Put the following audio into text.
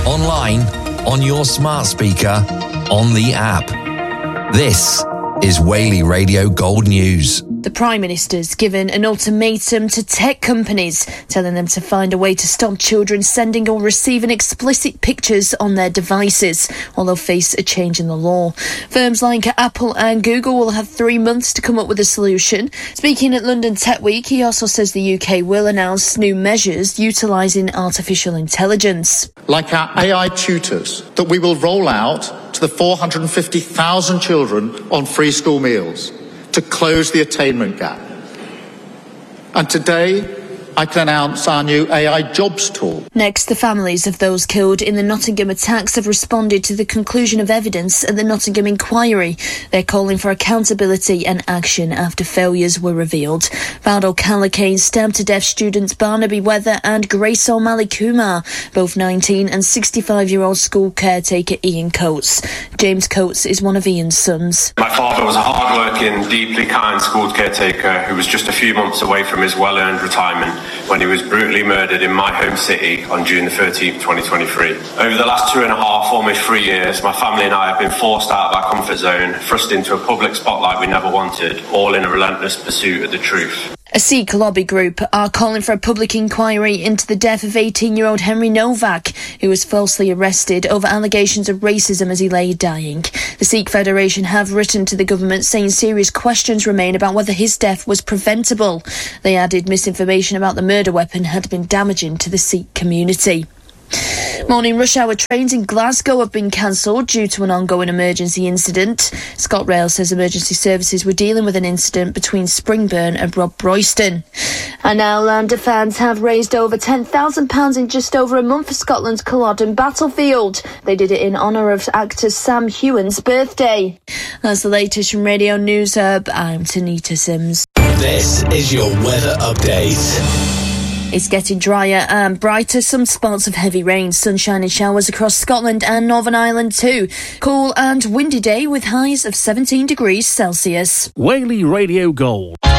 online, on your smart speaker, on the app. This is Whaley Radio Gold News. The Prime Minister's given an ultimatum to tech companies, telling them to find a way to stop children sending or receiving explicit pictures on their devices, or they'll face a change in the law. Firms like Apple and Google will have 3 months to come up with a solution. Speaking at London Tech Week, he also says the UK will announce new measures utilising artificial intelligence. Like our AI tutors that we will roll out to the 450,000 children on free school meals, to close the attainment gap. And today, I can announce our new AI jobs tool. Next, the families of those killed in the Nottingham attacks have responded to the conclusion of evidence at the Nottingham inquiry. They're calling for accountability and action after failures were revealed. Vowed O'Callaghan stabbed to death students Barnaby Weather and Grace O'Malley Kumar, both 19 and 65-year-old school caretaker Ian Coates. James Coates is one of Ian's sons. My father was a hard-working, deeply kind school caretaker who was just a few months away from his well-earned retirement when he was brutally murdered in my home city on June the 13th, 2023. Over the last 2.5, almost 3 years, my family and I have been forced out of our comfort zone, thrust into a public spotlight we never wanted, all in a relentless pursuit of the truth. A Sikh lobby group are calling for a public inquiry into the death of 18-year-old Henry Novak, who was falsely arrested over allegations of racism as he lay dying. The Sikh Federation have written to the government saying serious questions remain about whether his death was preventable. They added misinformation about the murder weapon had been damaging to the Sikh community. Morning rush hour trains in Glasgow have been cancelled due to an ongoing emergency incident. ScotRail says emergency services were dealing with an incident between Springburn and Rob Royston. And now Lander fans have raised over £10,000 in just over a month for Scotland's Culloden battlefield. They did it in honour of actor Sam Heughan's birthday. That's the latest from Radio News Hub. I'm Tanita Sims. This is your weather update. It's getting drier and brighter. Some spots of heavy rain, sunshine and showers across Scotland and Northern Ireland too. Cool and windy day with highs of 17 degrees Celsius. Whaley Radio Gold.